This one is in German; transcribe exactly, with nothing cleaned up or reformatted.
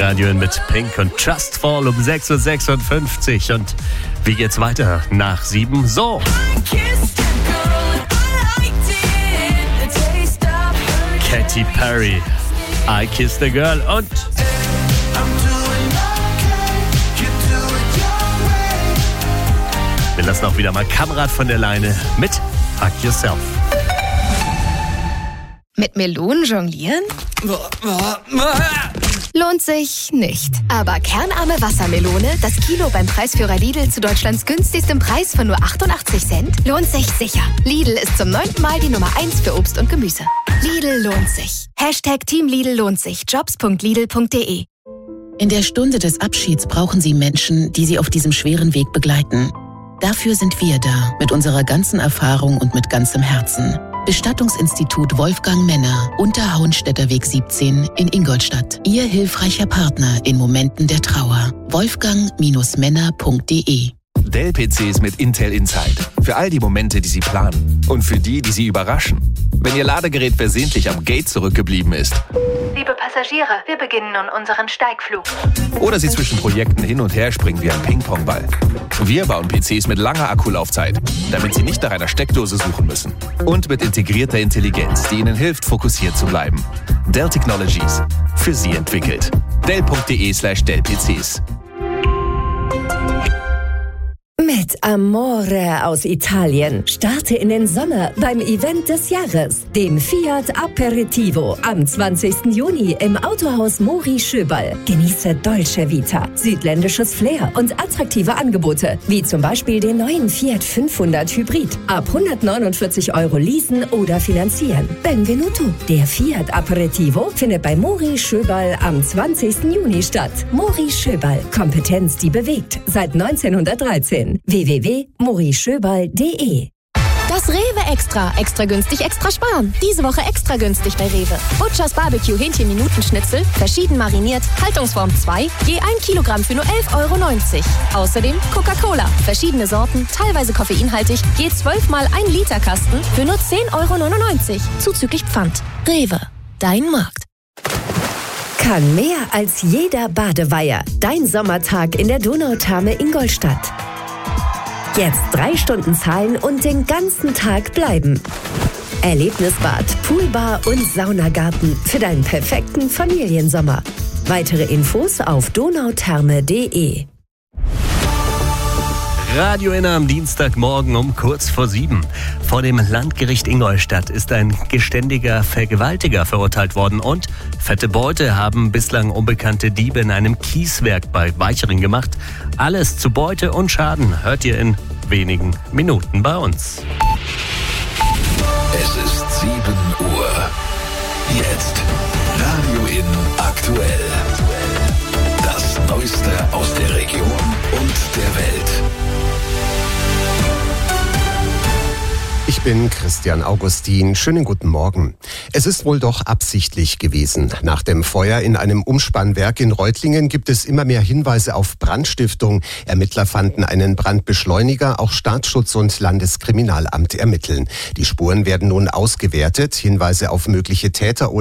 Radio In mit Pink und Just Fall um sechs Uhr sechsundfünfzig. Und wie geht's weiter nach sieben? So. Katy Perry, I Kissed a Girl und wir lassen auch wieder mal Kamerad von der Leine mit Hug Yourself. Mit Melonen jonglieren? Lohnt sich nicht. Aber kernarme Wassermelone, das Kilo beim Preisführer Lidl zu Deutschlands günstigstem Preis von nur achtundachtzig Cent, lohnt sich sicher. Lidl ist zum neunten Mal die Nummer eins für Obst und Gemüse. Lidl lohnt sich. Hashtag Team Lidl lohnt sich. jobs punkt lidl punkt de. In der Stunde des Abschieds brauchen Sie Menschen, die Sie auf diesem schweren Weg begleiten. Dafür sind wir da, mit unserer ganzen Erfahrung und mit ganzem Herzen. Bestattungsinstitut Wolfgang Männer, Unterhauenstädter Weg siebzehn in Ingolstadt. Ihr hilfreicher Partner in Momenten der Trauer. wolfgang Männer punkt de. Dell-P Cs mit Intel Inside. Für all die Momente, die Sie planen. Und für die, die Sie überraschen. Wenn Ihr Ladegerät versehentlich am Gate zurückgeblieben ist. Liebe Passagiere, wir beginnen nun unseren Steigflug. Oder Sie zwischen Projekten hin und her springen wie ein Ping-Pong-Ball. Wir bauen P Cs mit langer Akkulaufzeit, damit Sie nicht nach einer Steckdose suchen müssen. Und mit integrierter Intelligenz, die Ihnen hilft, fokussiert zu bleiben. Dell Technologies. Für Sie entwickelt. Dell punkt de slash Dell P Cs. Mit Amore aus Italien starte in den Sommer beim Event des Jahres, dem Fiat Aperitivo am zwanzigsten Juni im Autohaus Mori Schöberl. Genieße Dolce Vita, südländisches Flair und attraktive Angebote, wie zum Beispiel den neuen Fiat fünfhundert Hybrid. Ab hundertneunundvierzig Euro leasen oder finanzieren. Benvenuto. Der Fiat Aperitivo findet bei Mori Schöberl am zwanzigsten Juni statt. Mori Schöberl. Kompetenz, die bewegt. Seit neunzehnhundertdreizehn. w w w punkt mori schöberl punkt de. Das Rewe Extra. Extra günstig, extra sparen. Diese Woche extra günstig bei Rewe. Butchers Barbecue Hähnchen-Minuten-Schnitzel, verschieden mariniert, Haltungsform zwei, je ein Kilogramm für nur elf Euro neunzig. Außerdem Coca-Cola, verschiedene Sorten, teilweise koffeinhaltig, je zwölf mal ein Liter Kasten für nur zehn Euro neunundneunzig. Zuzüglich Pfand. Rewe, dein Markt. Kann mehr als jeder Badeweiher. Dein Sommertag in der Donautherme Ingolstadt. Jetzt drei Stunden zahlen und den ganzen Tag bleiben. Erlebnisbad, Poolbar und Saunagarten für deinen perfekten Familiensommer. Weitere Infos auf donautherme punkt de. Radio In am Dienstagmorgen um kurz vor sieben. Vor dem Landgericht Ingolstadt ist ein geständiger Vergewaltiger verurteilt worden und fette Beute haben bislang unbekannte Diebe in einem Kieswerk bei Weichering gemacht. Alles zu Beute und Schaden hört ihr in wenigen Minuten bei uns. Es ist sieben Uhr. Jetzt Radio In aktuell. Das Neueste aus der Region und der Welt. Ich bin Christian Augustin. Schönen guten Morgen. Es ist wohl doch absichtlich gewesen. Nach dem Feuer in einem Umspannwerk in Reutlingen gibt es immer mehr Hinweise auf Brandstiftung. Ermittler fanden einen Brandbeschleuniger. Auch Staatsschutz und Landeskriminalamt ermitteln. Die Spuren werden nun ausgewertet. Hinweise auf mögliche Täter